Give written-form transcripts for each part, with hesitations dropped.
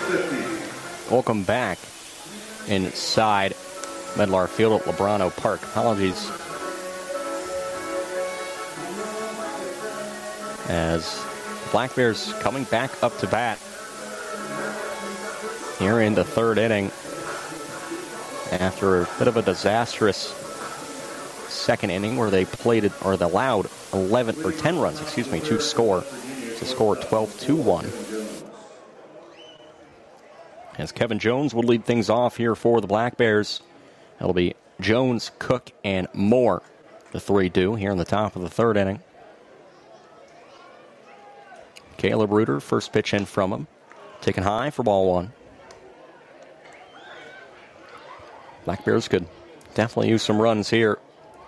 Welcome back inside Medlar Field at Lebrano Park. Apologies. As Black Bears coming back up to bat here in the third inning after a bit of a disastrous second inning where they allowed 10 runs, to score. To score 12-1. As Kevin Jones will lead things off here for the Black Bears. It'll be Jones, Cook, and Moore, the three do here in the top of the third inning. Caleb Reuter, first pitch in from him. Taken high for ball one. Black Bears could definitely use some runs here.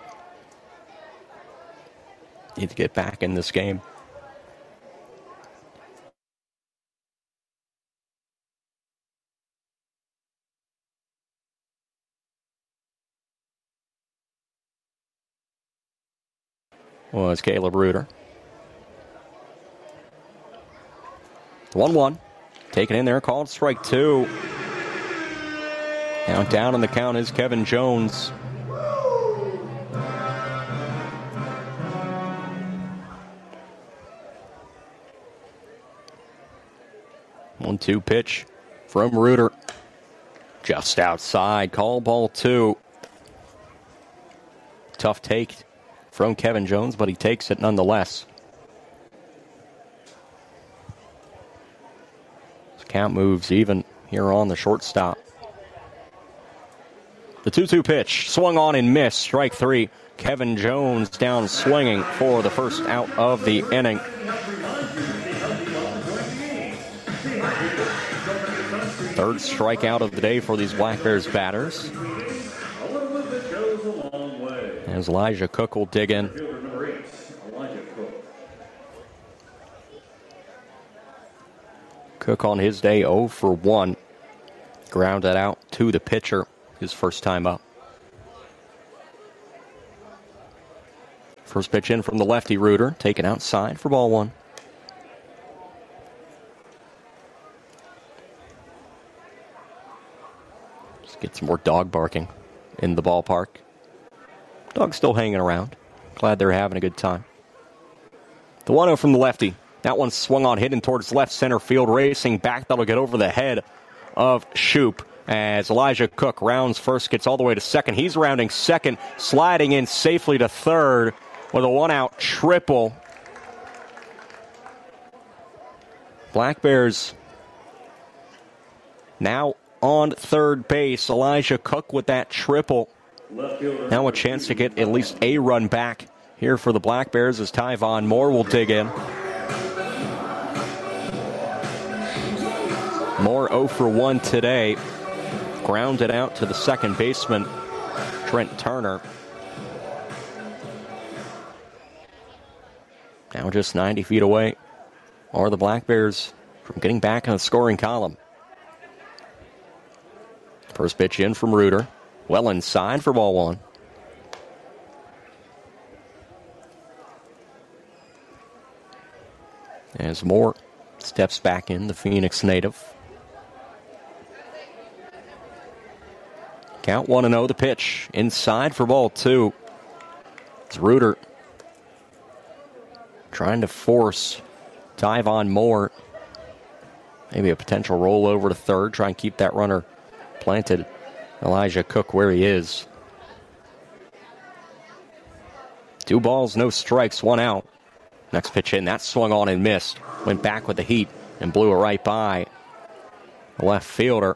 Need to get back in this game. Was Caleb Reuter. 1-1. Taken in there, called strike two. Now down on the count is Kevin Jones. One-two pitch from Reuter. Just outside, call ball two. Tough take from Kevin Jones, but he takes it nonetheless. His count moves even here on the shortstop. The 2-2 pitch, swung on and missed. Strike three. Kevin Jones down swinging for the first out of the inning. Third strikeout of the day for these Black Bears batters. As Elijah Cook will dig in. Cook on his day 0 for 1. Grounded out to the pitcher his first time up. First pitch in from the lefty Reuter. Taken outside for ball one. Just get some more dog barking in the ballpark. Dog's still hanging around. Glad they're having a good time. The 1-0 from the lefty. That one swung on, hitting towards left center field, racing back. That'll get over the head of Shoop as Elijah Cook rounds first, gets all the way to second. He's rounding second, sliding in safely to third with a one-out triple. Black Bears now on third base. Elijah Cook with that triple. Now a chance to get at least a run back here for the Black Bears as Tyvon Moore will dig in. Moore 0 for 1 today. Grounded out to the second baseman, Trent Turner. Now just 90 feet away are the Black Bears from getting back in the scoring column. First pitch in from Reuter. Well inside for ball one. As Moore steps back in, the Phoenix native. Count 1-0, the pitch. Inside for ball two. It's Reuter trying to force Tyvon Moore. Maybe a potential rollover to third. Try and keep that runner planted. Elijah Cook where he is. 2 balls, no strikes, 1 out. Next pitch in, that swung on and missed. Went back with the heat and blew it right by the left fielder.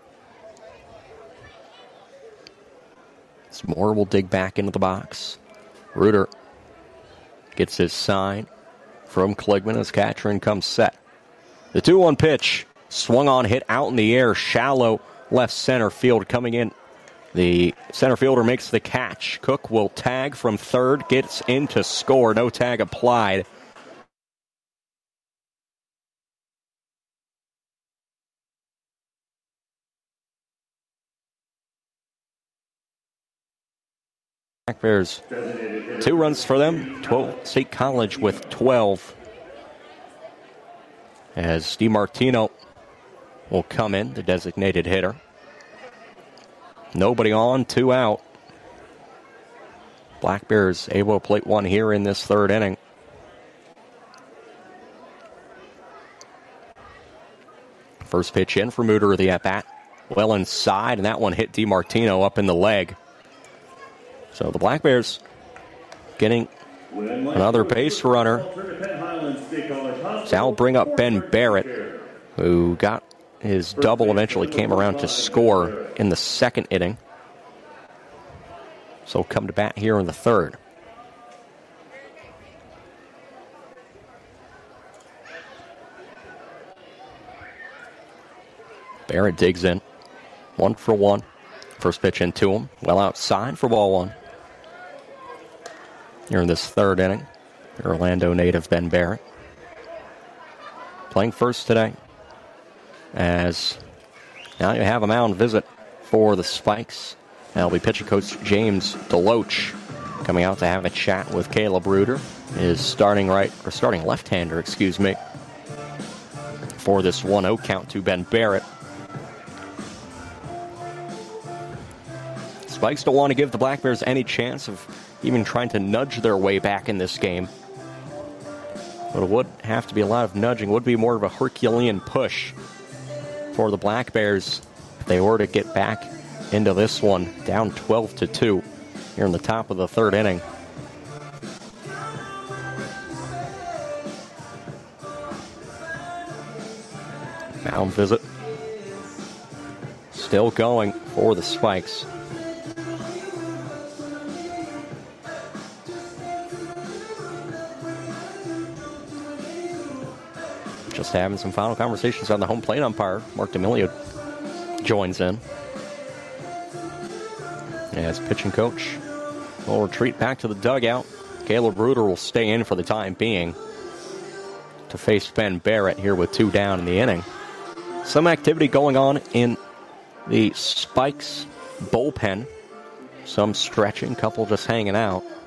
Moore will dig back into the box. Reuter gets his sign from Kligman as Katrin comes set. The 2-1 pitch, swung on, hit out in the air, shallow left center field coming in. The center fielder makes the catch. Cook will tag from third, gets in to score. No tag applied. Black Bears, 2 runs for them. State College with 12. As DiMartino will come in, the designated hitter. Nobody on, 2 out. Black Bears able to plate one here in this third inning. First pitch in for Mooter, the at-bat. Well inside, and that one hit DiMartino up in the leg. So the Black Bears getting another base runner. So that'll bring up Ben Barrett, who got his double, eventually came around to score in the second inning. So come to bat here in the third. Barrett digs in. 1-for-1. First pitch into him. Well outside for ball one. Here in this third inning, the Orlando native Ben Barrett playing first today. As now you have a mound visit for the Spikes. That'll be pitching coach James DeLoach coming out to have a chat with Caleb Reuter, his starting left-hander, for this 1-0 count to Ben Barrett. Spikes don't want to give the Black Bears any chance of even trying to nudge their way back in this game. But it would have to be a lot of nudging. It would be more of a Herculean push for the Black Bears if they were to get back into this one, down 12-2 here in the top of the third inning. Mound visit still going for the Spikes. Just having some final conversations on the home plate umpire. Mark D'Amelio joins in. As pitching coach will retreat back to the dugout. Caleb Reuter will stay in for the time being to face Ben Barrett here with 2 down in the inning. Some activity going on in the Spikes bullpen. Some stretching, couple just hanging out.